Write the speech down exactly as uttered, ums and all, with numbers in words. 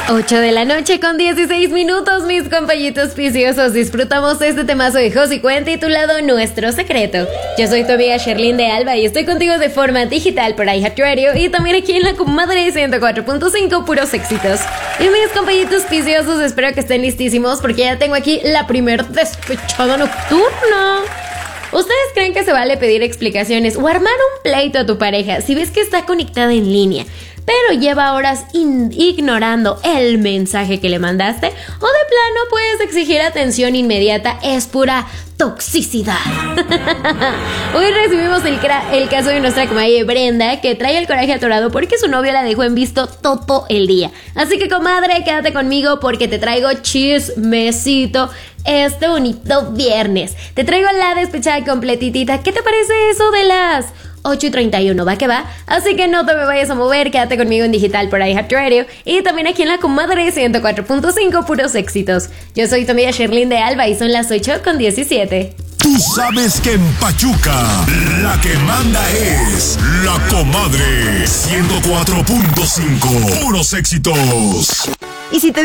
ocho de la noche con dieciséis minutos, mis compañitos viciosos. Disfrutamos este temazo de Josie Cuen titulado Nuestro Secreto. Yo soy tu amiga Sherlyn de Alba y estoy contigo de forma digital por iHeartRadio y también aquí en la comadre ciento cuatro punto cinco, puros éxitos. Y mis compañitos viciosos, espero que estén listísimos porque ya tengo aquí la primer despechada nocturna. ¿Ustedes creen que se vale pedir explicaciones o armar un pleito a tu pareja si ves que está conectada en línea, pero lleva horas in- ignorando el mensaje que le mandaste? ¿O de plano puedes exigir atención inmediata? Es pura toxicidad. Hoy recibimos el, cra- el caso de nuestra comadre Brenda, que trae el coraje atorado porque su novio la dejó en visto todo el día. Así que, comadre, quédate conmigo porque te traigo chismecito este bonito viernes. Te traigo la despechada completitita. ¿Qué te parece eso de las ocho y treinta y uno? Va que va. Así que no te me vayas a mover, quédate conmigo en digital por iHeartRadio y también aquí en la comadre ciento cuatro punto cinco, puros éxitos. Yo soy tu amiga Sherlyn de Alba y son las ocho con diecisiete. Tú sabes que en Pachuca la que manda es la comadre ciento cuatro punto cinco, puros éxitos. Y si te